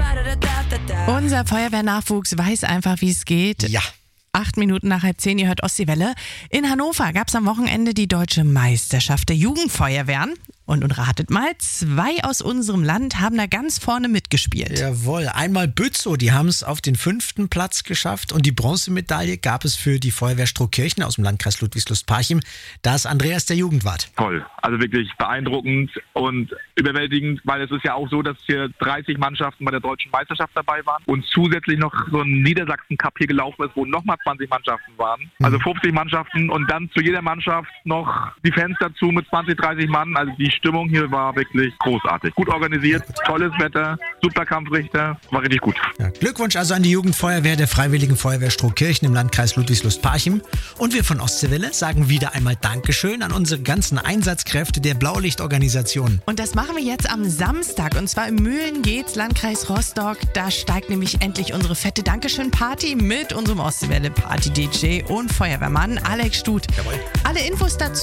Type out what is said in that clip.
Unser Feuerwehrnachwuchs weiß einfach, wie es geht. Ja. 8 Minuten nach 9:30, ihr hört Ostseewelle. In Hannover gab es am Wochenende die Deutsche Meisterschaft der Jugendfeuerwehren. Und ratet mal, 2 aus unserem Land haben da ganz vorne mitgespielt. Jawohl, einmal Bützow, die haben es auf den 5. Platz geschafft und die Bronzemedaille gab es für die Feuerwehr Strohkirchen aus dem Landkreis Ludwigslust-Parchim. Da ist Andreas der Jugendwart. Toll, also wirklich beeindruckend und überwältigend, weil es ist ja auch so, dass hier 30 Mannschaften bei der Deutschen Meisterschaft dabei waren und zusätzlich noch so ein Niedersachsen-Cup hier gelaufen ist, wo nochmal 20 Mannschaften waren. Also 50 Mannschaften und dann zu jeder Mannschaft noch die Fans dazu mit 20, 30 Mann. Also die Stimmung hier war wirklich großartig. Gut organisiert, tolles Wetter, super Kampfrichter, war richtig gut. Ja, Glückwunsch also an die Jugendfeuerwehr der Freiwilligen Feuerwehr Strohkirchen im Landkreis Ludwigslust-Parchim. Und wir von Ostseewelle sagen wieder einmal Dankeschön an unsere ganzen Einsatzkräfte der Blaulichtorganisation. Und das machen wir jetzt am Samstag. Und zwar im Mühlengeets, Landkreis Rostock. Da steigt nämlich endlich unsere fette Dankeschön-Party mit unserem Ostseewelle-Party-DJ und Feuerwehrmann Alex Stut. Jawohl. Alle Infos dazu